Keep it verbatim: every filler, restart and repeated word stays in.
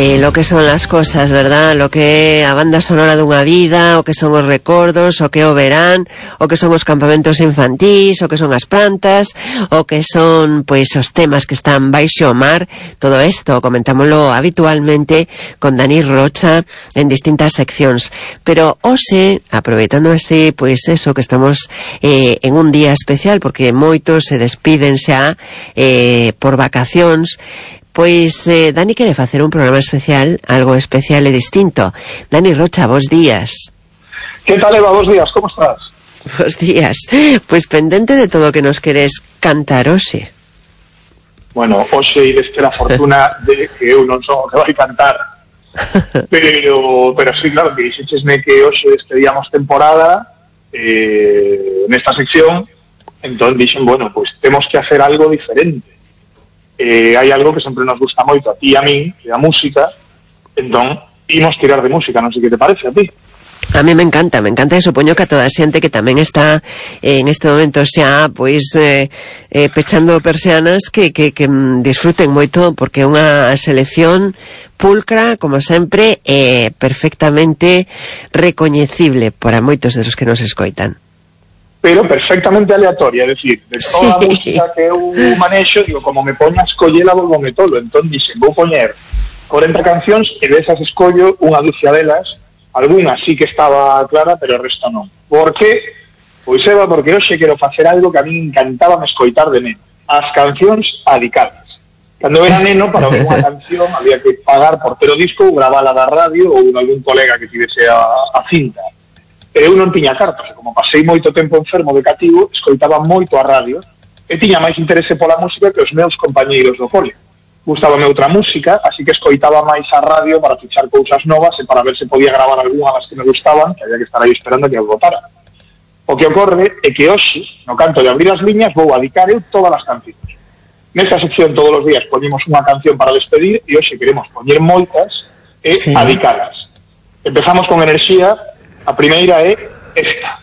eh, lo que son las cosas, verdad? Lo que é a banda sonora dunha vida, o que son os recordos, o que é o verán, o que son os campamentos infantís, o que son as plantas, o que son, pois, os temas que están baixo o mar. Todo isto comentámoslo habitualmente con Dani Rocha en distintas seccións. Pero hoxe, aproveitando así, pois eso, que estamos eh, en un día especial, porque moitos se despiden xa eh, por vacacións. Pois eh, Dani quere facer un programa especial, algo especial e distinto. Dani Rocha, bos días. Que tal, Eva? Bos días, como estás? Bos días. Pois pendente de todo o que nos queres cantar hoxe. Bueno, hoxe ides ter a fortuna de que eu non son o que vai cantar. Pero, pero sí, claro, que dixéchesme que hoxe despedíamos temporada eh, nesta sección. Entón dixen, bueno, pois temos que hacer algo diferente. Eh, hai algo que sempre nos gusta moito a ti e a mí, que é a música. Entón, imos tirar de música, non sei que te parece a ti. A mí me encanta, me encanta, e supoño que a toda a xente que tamén está eh, en este momento xa, pois, eh, eh, pechando persianas, que, que, que disfruten moito, porque é unha selección pulcra, como sempre, e eh, perfectamente recoñecible para moitos de los que nos escoitan. Pero perfectamente aleatoria, é dicir, de toda a música que eu manexo, digo, como me poña a escollela, volvo me tolo. Entón dixen, vou poñer corenta cancións e desas escollo unha dúcia delas. Alguna sí que estaba clara, pero o resto non. Por que? Pois, Eva, porque hoxe quero facer algo que a mí encantaba me escoitar de neno. As cancións adicadas. Cando era neno, para unha canción había que pagar por ter o disco ou gravala da radio ou algún colega que tivese a, a cinta. Eu non tiña cartas, como pasei moito tempo enfermo de cativo, escoitaba moito a radio e tiña máis interese pola música que os meus compañeiros do cole. Gustábame outra música, así que escoitaba máis a radio para fichar cousas novas e para ver se podía gravar algunha das que me gustaban, que había que estar aí esperando que eu votara. O que ocorre é que hoxe, no canto de abrir as liñas, vou adicar eu todas as cancións. Nesta sección todos os días poñemos unha canción para despedir e hoxe queremos poñer moitas e sí. adicadas. Empezamos con enerxía. A primeira é esta.